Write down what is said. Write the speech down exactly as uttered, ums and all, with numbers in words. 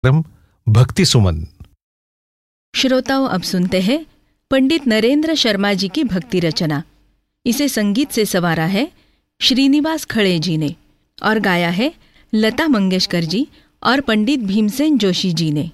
कार्यक्रम भक्ति सुमन। श्रोताओं, अब सुनते हैं पंडित नरेंद्र शर्मा जी की भक्ति रचना। इसे संगीत से संवारा है श्रीनिवास खड़े जी ने और गाया है लता मंगेशकर जी और पंडित भीमसेन जोशी जी ने।